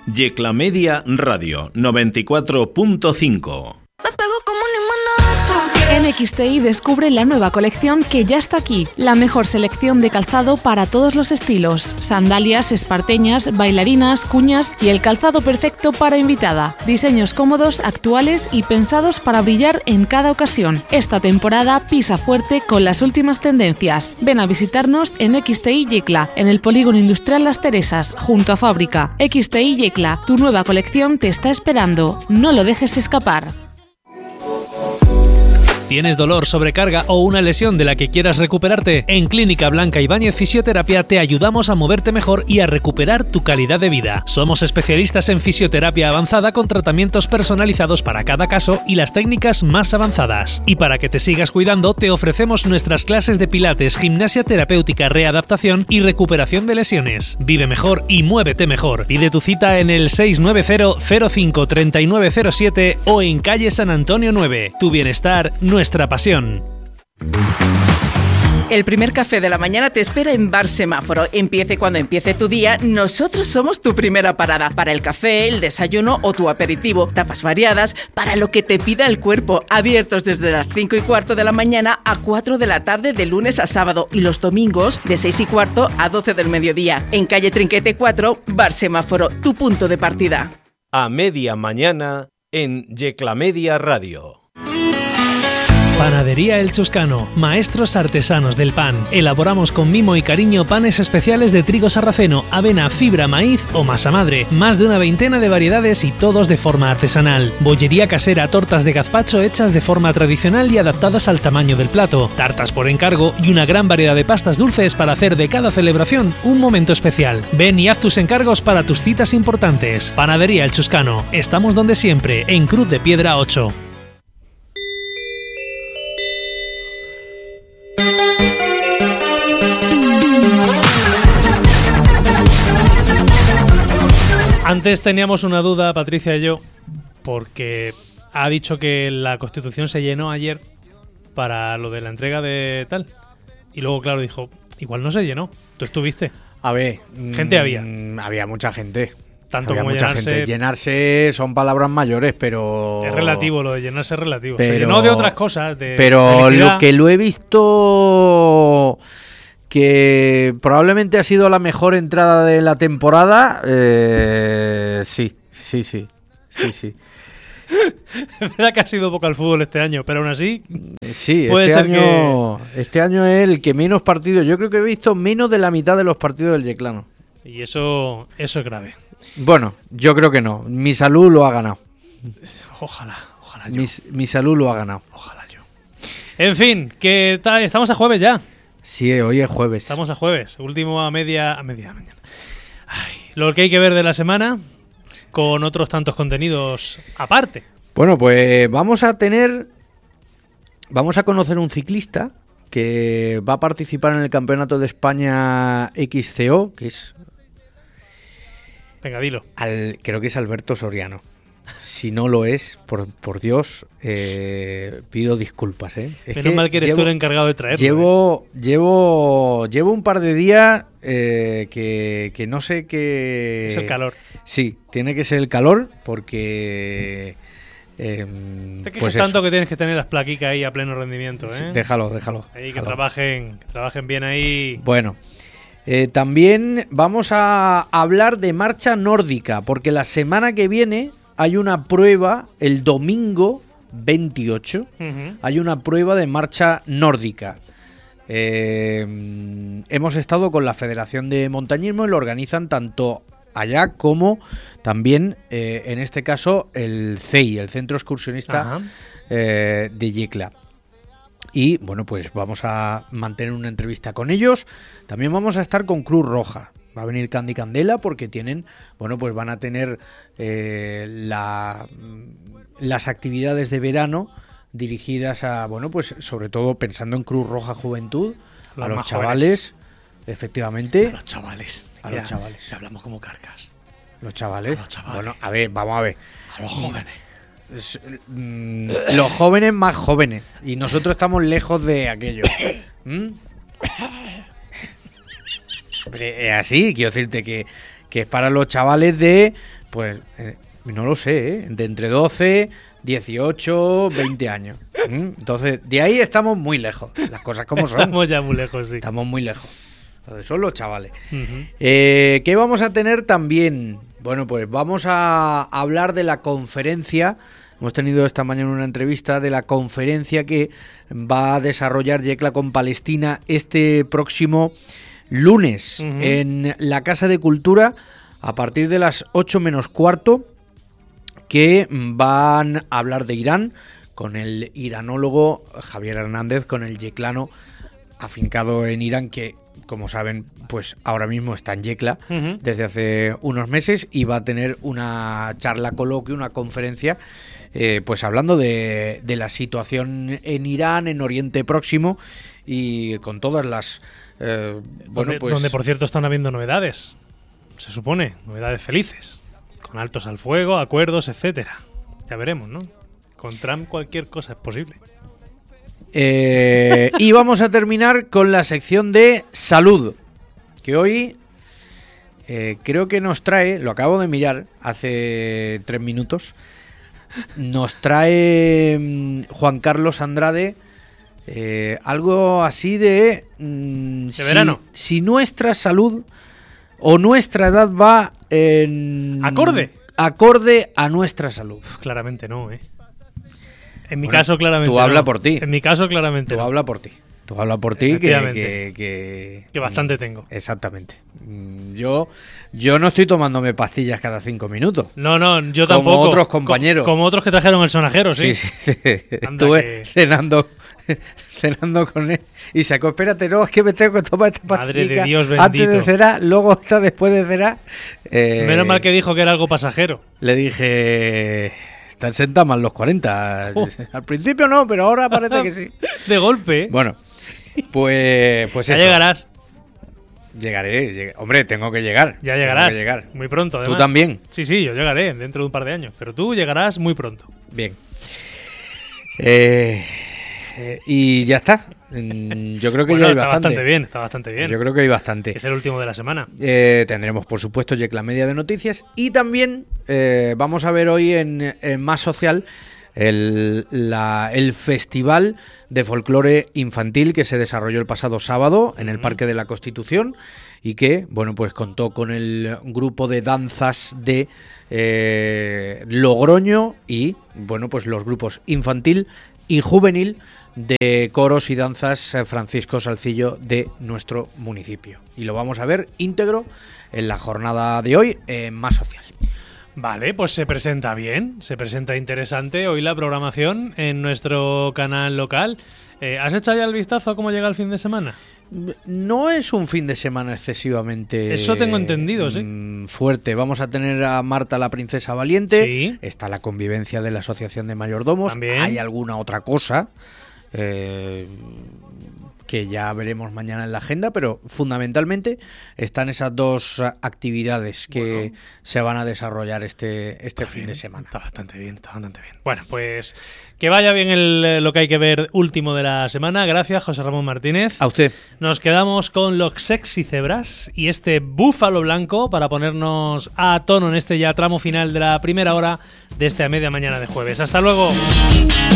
Yecla Media Radio 94.5. En XTI descubre la nueva colección que ya está aquí. La mejor selección de calzado para todos los estilos. Sandalias, esparteñas, bailarinas, cuñas y el calzado perfecto para invitada. Diseños cómodos, actuales y pensados para brillar en cada ocasión. Esta temporada pisa fuerte con las últimas tendencias. Ven a visitarnos en XTI Yecla, en el Polígono Industrial Las Teresas, junto a Fábrica. XTI Yecla, tu nueva colección te está esperando. No lo dejes escapar. ¿Tienes dolor, sobrecarga o una lesión de la que quieras recuperarte? En Clínica Blanca Ibáñez Fisioterapia te ayudamos a moverte mejor y a recuperar tu calidad de vida. Somos especialistas en fisioterapia avanzada con tratamientos personalizados para cada caso y las técnicas más avanzadas. Y para que te sigas cuidando, te ofrecemos nuestras clases de pilates, gimnasia terapéutica, readaptación y recuperación de lesiones. Vive mejor y muévete mejor. Pide tu cita en el 690-05-3907 o en calle San Antonio 9. Tu bienestar, nuestra pasión. El primer café de la mañana te espera en Bar Semáforo. Empiece cuando empiece tu día, nosotros somos tu primera parada. Para el café, el desayuno o tu aperitivo. Tapas variadas, para lo que te pida el cuerpo. Abiertos desde las 5:15 de la mañana a 4 de la tarde de lunes a sábado. Y los domingos de 6:15 a 12 del mediodía. En calle Trinquete 4, Bar Semáforo, tu punto de partida. A media mañana en Yecla Media Radio. Panadería El Chuscano, maestros artesanos del pan. Elaboramos con mimo y cariño panes especiales de trigo sarraceno, avena, fibra, maíz o masa madre. Más de una veintena de variedades y todos de forma artesanal. Bollería casera, tortas de gazpacho hechas de forma tradicional y adaptadas al tamaño del plato. Tartas por encargo y una gran variedad de pastas dulces para hacer de cada celebración un momento especial. Ven y haz tus encargos para tus citas importantes. Panadería El Chuscano. Estamos donde siempre, en Cruz de Piedra 8. Antes teníamos una duda, Patricia y yo, porque ha dicho que la Constitución se llenó ayer para lo de la entrega de tal. Y luego, claro, dijo, igual no se llenó. ¿Tú estuviste? A ver... Gente había. Había mucha gente. Tanto había como mucha llenarse. gente. Llenarse son palabras mayores, pero... Es relativo, lo de llenarse es relativo. Pero, se llenó de otras cosas. Pero felicidad. lo que lo he visto... que probablemente ha sido la mejor entrada de la temporada. Sí. Es verdad que ha sido poco al fútbol este año, pero aún así. Sí, puede este ser año es el que menos partidos. Yo creo que he visto menos de la mitad de los partidos del Yeclano. Y eso es grave. Bueno, yo creo que no. Mi salud lo ha ganado. Ojalá yo. Mi salud lo ha ganado. Ojalá yo. En fin, que estamos a jueves ya. Sí, hoy es jueves. Estamos a jueves, último a media mañana. Ay, lo que hay que ver de la semana, con otros tantos contenidos aparte. Bueno, pues vamos a conocer un ciclista que va a participar en el Campeonato de España XCO, que es... Venga, dilo. Creo que es Alberto Soriano. Si no lo es, por Dios, pido disculpas, ¿eh? Menos mal que eres tú el encargado de traerlo. Llevo un par de días que no sé qué... Es el calor. Sí, tiene que ser el calor porque... Te quejas pues tanto que tienes que tener las plaquicas ahí a pleno rendimiento, ¿eh? Sí, déjalo. Ahí que trabajen bien ahí. Bueno, también vamos a hablar de marcha nórdica, porque la semana que viene hay una prueba, el domingo 28, hay una prueba de marcha nórdica. Hemos estado con la Federación de Montañismo y lo organizan tanto allá como también, en este caso, el CEI, el Centro Excursionista de Yecla. Y bueno, pues vamos a mantener una entrevista con ellos. También vamos a estar con Cruz Roja. Va a venir Candy Candela porque tienen, bueno, pues van a tener las actividades de verano dirigidas a, bueno, pues sobre todo pensando en Cruz Roja Juventud, a los chavales, efectivamente. A los chavales. Ya hablamos como carcas. Los chavales. Bueno, a ver, vamos a ver. A los jóvenes. Los jóvenes más jóvenes. Y nosotros estamos lejos de aquello. Pero es así, quiero decirte que es para los chavales de Pues no lo sé, ¿eh? De entre 12, 18, 20 años. Entonces, de ahí estamos muy lejos. Las cosas como son. Estamos ya muy lejos, sí. Estamos muy lejos. Entonces, son los chavales. ¿Qué vamos a tener también? Bueno, pues vamos a hablar de la conferencia. Hemos tenido esta mañana una entrevista de la conferencia que va a desarrollar Yecla con Palestina este próximo lunes en la Casa de Cultura a partir de las 8 menos cuarto, que van a hablar de Irán con el iranólogo Javier Hernández, con el yeclano afincado en Irán, que, como saben, pues ahora mismo está en Yecla desde hace unos meses, y va a tener una charla, coloquio, una conferencia, pues hablando de la situación en Irán, en Oriente Próximo, y con todas las... donde, por cierto, están habiendo novedades, se supone, novedades felices, con altos al fuego, acuerdos, etcétera. Ya veremos, ¿no? Con Trump cualquier cosa es posible. Y vamos a terminar con la sección de salud, que hoy creo que nos trae, lo acabo de mirar hace 3 minutos, nos trae Juan Carlos Andrade algo así de verano. Si nuestra salud o nuestra edad va en acorde a nuestra salud. Claramente no, ¿eh? En mi caso, claramente tú habla por ti. En mi caso, claramente tú habla por ti. Tú habla por ti que bastante tengo. Exactamente. Yo no estoy tomándome pastillas cada 5 minutos. No, yo tampoco. Como otros compañeros. Como otros que trajeron el sonajero, sí. Sí. Estuve cenando con él y sacó, espérate, no, es que me tengo que tomar esta pastilla. Madre de Dios bendito. Antes de cenar, luego está después de cenar. Menos mal que dijo que era algo pasajero. Le dije... Están sentados mal los 40. Al principio no, pero ahora parece que sí. De golpe. Bueno, pues ya eso. Llegarás. Llegaré. Hombre, tengo que llegar. Ya llegarás. Tengo que llegar. Muy pronto, además. ¿Tú también? Sí, yo llegaré dentro de un par de años. Pero tú llegarás muy pronto. Bien. Y ya está. Yo creo que ya hay bastante. Está bastante bien. Yo creo que hay bastante. Es el último de la semana. Tendremos, por supuesto, Yecla Media de noticias. Y también vamos a ver hoy en Más Social el Festival de Folclore Infantil que se desarrolló el pasado sábado en el Parque de la Constitución, y que, bueno, pues contó con el grupo de danzas de Logroño y, bueno, pues los grupos infantil y juvenil de coros y danzas Francisco Salcillo de nuestro municipio. Y lo vamos a ver íntegro en la jornada de hoy en Más Social. Vale, pues se presenta bien, se presenta interesante hoy la programación en nuestro canal local. ¿Has echado ya el vistazo a cómo llega el fin de semana? No es un fin de semana excesivamente... Eso tengo entendido, sí. Fuerte. Vamos a tener a Marta la Princesa Valiente. Sí. Está la convivencia de la Asociación de Mayordomos. También. Hay alguna otra cosa que ya veremos mañana en la agenda, pero fundamentalmente están esas dos actividades que se van a desarrollar este fin de semana. Está bastante bien. Bueno, pues que vaya bien lo que hay que ver último de la semana. Gracias, José Ramón Martínez. A usted. Nos quedamos con los Sexy Zebras y este Búfalo Blanco para ponernos a tono en este ya tramo final de la primera hora de este a media mañana de jueves. ¡Hasta luego!